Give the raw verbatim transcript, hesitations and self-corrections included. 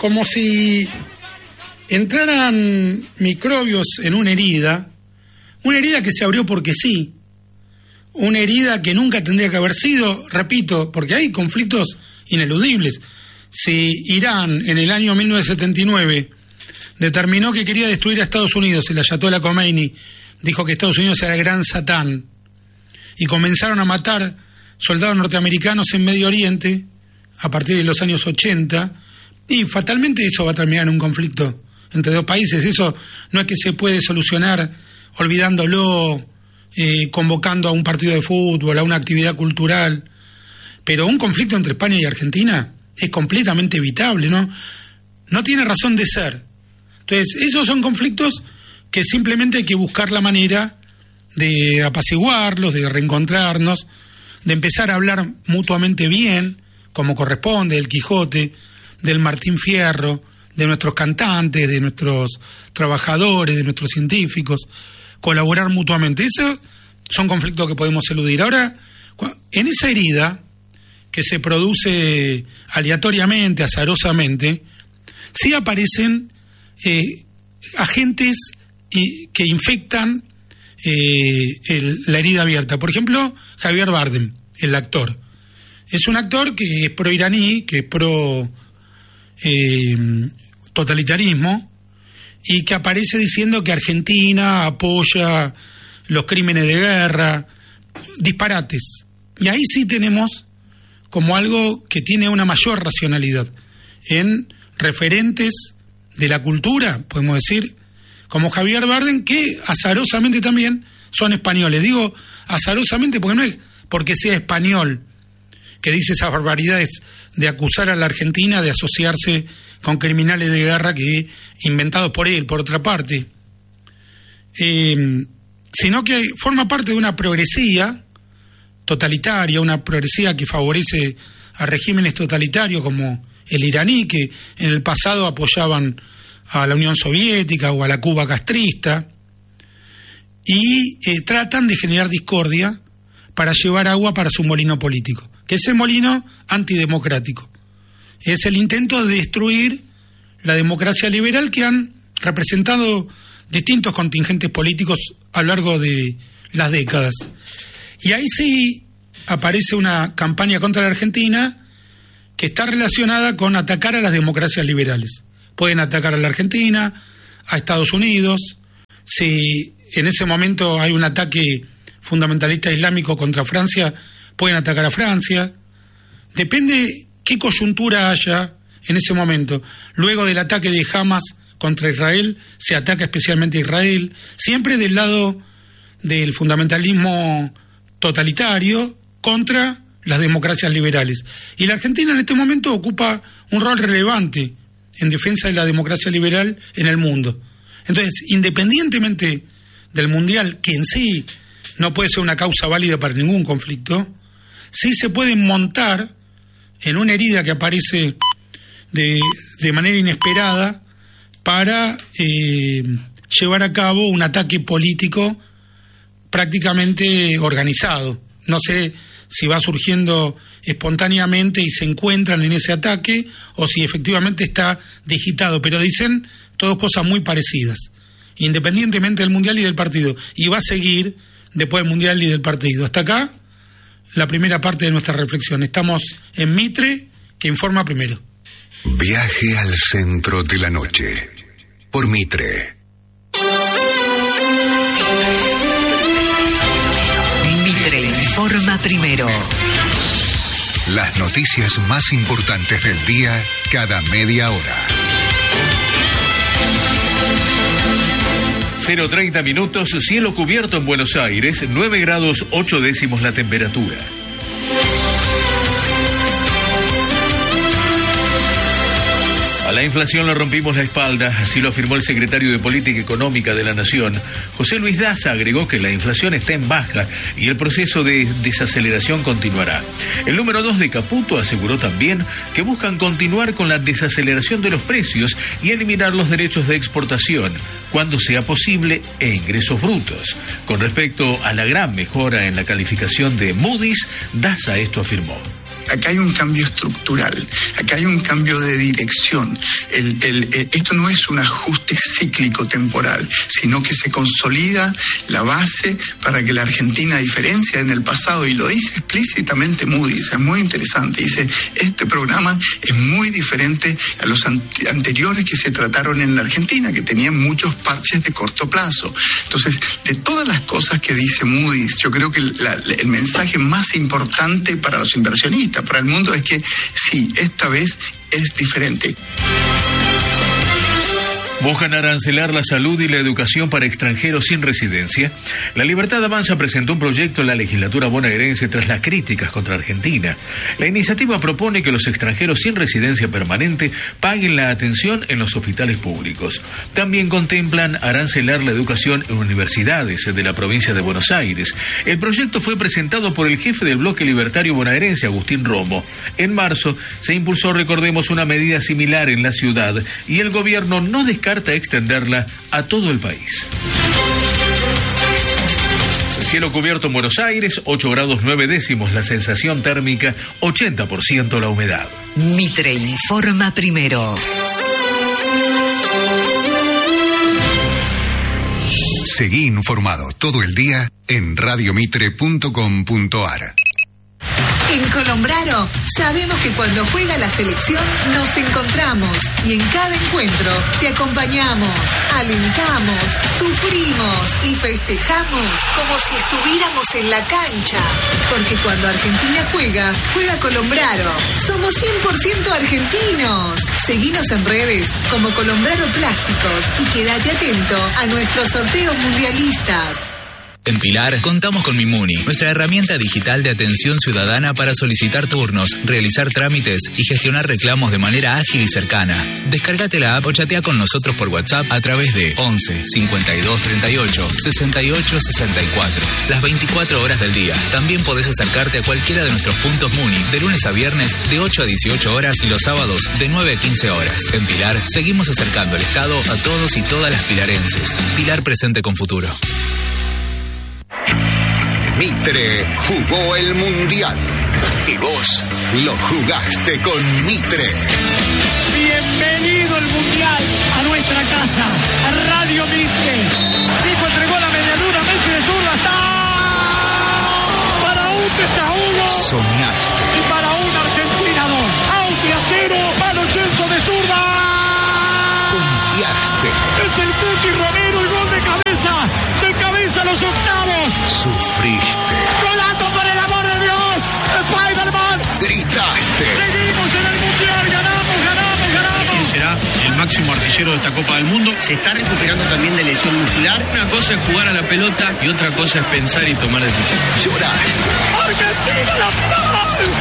como si entraran microbios en una herida, una herida que se abrió porque sí, una herida que nunca tendría que haber sido, repito, porque hay conflictos ineludibles. Si Irán en el año mil novecientos setenta y nueve determinó que quería destruir a Estados Unidos, el Ayatollah Khomeini dijo que Estados Unidos era el gran Satán, y comenzaron a matar soldados norteamericanos en Medio Oriente a partir de los años ochenta, y fatalmente eso va a terminar en un conflicto entre dos países. Eso no es que se puede solucionar olvidándolo, eh, convocando a un partido de fútbol, a una actividad cultural, pero un conflicto entre España y Argentina es completamente evitable, ¿no? No tiene razón de ser. Entonces, esos son conflictos que simplemente hay que buscar la manera de apaciguarlos, de reencontrarnos, de empezar a hablar mutuamente bien, como corresponde, del Quijote, del Martín Fierro, de nuestros cantantes, de nuestros trabajadores, de nuestros científicos, colaborar mutuamente. Esos son conflictos que podemos eludir. Ahora, en esa herida que se produce aleatoriamente, azarosamente, sí aparecen eh, agentes eh, que infectan eh, el, la herida abierta. Por ejemplo, Javier Bardem, el actor. Es un actor que es pro-iraní, que es pro eh, totalitarismo, y que aparece diciendo que Argentina apoya los crímenes de guerra, disparates. Y ahí sí tenemos como algo que tiene una mayor racionalidad en referentes de la cultura, podemos decir, como Javier Bardem, que azarosamente también son españoles. Digo azarosamente porque no es porque sea español que dice esas barbaridades de acusar a la Argentina de asociarse con criminales de guerra que inventados por él, por otra parte, eh, sino que forma parte de una progresía totalitaria, una progresía que favorece a regímenes totalitarios como el iraní, que en el pasado apoyaban a la Unión Soviética o a la Cuba castrista, y eh, tratan de generar discordia para llevar agua para su molino político, que es el molino antidemocrático. Es el intento de destruir la democracia liberal que han representado distintos contingentes políticos a lo largo de las décadas. Y ahí sí aparece una campaña contra la Argentina que está relacionada con atacar a las democracias liberales. Pueden atacar a la Argentina, a Estados Unidos. Si en ese momento hay un ataque fundamentalista islámico contra Francia, pueden atacar a Francia. Depende qué coyuntura haya en ese momento. Luego del ataque de Hamas contra Israel, se ataca especialmente a Israel, siempre del lado del fundamentalismo totalitario contra las democracias liberales. Y la Argentina en este momento ocupa un rol relevante en defensa de la democracia liberal en el mundo. Entonces, independientemente del Mundial, que en sí no puede ser una causa válida para ningún conflicto, sí se puede montar en una herida que aparece de, de manera inesperada para eh, llevar a cabo un ataque político prácticamente organizado. No sé si va surgiendo espontáneamente y se encuentran en ese ataque o si efectivamente está digitado, pero dicen todas cosas muy parecidas, independientemente del Mundial y del partido, y va a seguir después del Mundial y del partido. Hasta acá la primera parte de nuestra reflexión. Estamos en Mitre, que informa primero. Viaje al centro de la noche por Mitre. Mitre informa primero. Las noticias más importantes del día cada media hora. cero treinta minutos, cielo cubierto en Buenos Aires, nueve grados ocho décimos la temperatura. A la inflación le rompimos la espalda, así lo afirmó el secretario de Política Económica de la Nación. José Luis Daza agregó que la inflación está en baja y el proceso de desaceleración continuará. El número dos de Caputo aseguró también que buscan continuar con la desaceleración de los precios y eliminar los derechos de exportación cuando sea posible e ingresos brutos. Con respecto a la gran mejora en la calificación de Moody's, Daza esto afirmó. acá hay un cambio estructural, acá hay un cambio de dirección. El, el, el, esto no es un ajuste cíclico temporal, sino que se consolida la base para que la Argentina, a diferencia en el pasado, y lo dice explícitamente Moody's, es muy interesante, dice, este programa es muy diferente a los an- anteriores que se trataron en la Argentina, que tenían muchos parches de corto plazo. Entonces, de todas las cosas que dice Moody's, yo creo que la, el mensaje más importante para los inversionistas, para el mundo, es que sí, esta vez es diferente. Buscan arancelar la salud y la educación para extranjeros sin residencia. La Libertad Avanza presentó un proyecto en la legislatura bonaerense tras las críticas contra Argentina. La iniciativa propone que los extranjeros sin residencia permanente paguen la atención en los hospitales públicos. También contemplan arancelar la educación en universidades de la provincia de Buenos Aires. El proyecto fue presentado por el jefe del bloque libertario bonaerense, Agustín Romo. En marzo se impulsó, recordemos, una medida similar en la ciudad y el gobierno no descarta extenderla a todo el país. El cielo cubierto en Buenos Aires, ocho grados nueve décimos la sensación térmica, ochenta por ciento la humedad. Mitre informa primero. Seguí informado todo el día en radiomitre punto com punto ar. En Colombraro sabemos que cuando juega la selección nos encontramos y en cada encuentro te acompañamos, alentamos, sufrimos y festejamos como si estuviéramos en la cancha. Porque cuando Argentina juega, juega Colombraro. Somos cien por ciento argentinos. Seguinos en redes como Colombraro Plásticos y quédate atento a nuestros sorteos mundialistas. En Pilar contamos con Mimuni, nuestra herramienta digital de atención ciudadana para solicitar turnos, realizar trámites y gestionar reclamos de manera ágil y cercana. Descárgate la app o chatea con nosotros por WhatsApp a través de once cincuenta y dos treinta y ocho sesenta y ocho sesenta y cuatro. Las veinticuatro horas del día. También podés acercarte a cualquiera de nuestros puntos Muni de lunes a viernes de ocho a dieciocho horas y los sábados de nueve a quince horas. En Pilar seguimos acercando el Estado a todos y todas las pilarenses. Pilar presente con futuro. Mitre jugó el Mundial y vos lo jugaste con Mitre. Bienvenido el Mundial a nuestra casa, a Radio Mitre. Nico entregó la medialuna, Messi de zurda, está para un desahogo. Soñaste. Y para una Argentina dos. Austria cero, Palo Celso de zurda. Confiaste. Es el Cuti Romero, el gol de cabeza, de cabeza a los octavos. Sufriste. ¡Golazo, por el amor de Dios! ¡Spider-Man! Gritaste. Seguimos en el Mundial, ganamos, ganamos, ganamos. ¿Quién será el máximo artillero de esta Copa del Mundo? Se está recuperando también de lesión muscular. Una cosa es jugar a la pelota y otra cosa es pensar y tomar decisiones. Lloraste. ¡Argentina la final!